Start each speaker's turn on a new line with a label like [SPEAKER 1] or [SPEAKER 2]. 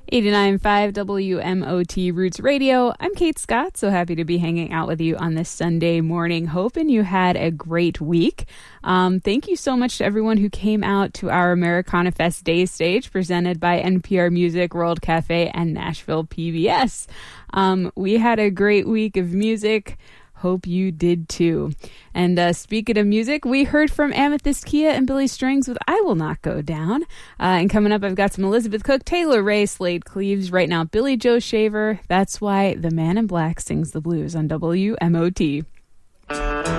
[SPEAKER 1] 89.5 WMOT Roots Radio. I'm Kate Scott, so happy to be hanging out with you on this Sunday morning. Hoping you had a great week. Thank you so much to everyone who came out to our Americana Fest Day stage presented by NPR Music, World Cafe, and Nashville PBS. We had a great week of music. Hope you did too. And speaking of music, we heard from Amethyst Kia and Billy Strings with I Will Not Go Down. And coming up, I've got some Elizabeth Cook, Taylor Ray, Slade Cleaves. Right now, Billy Joe Shaver. That's why the Man in Black sings the blues on WMOT.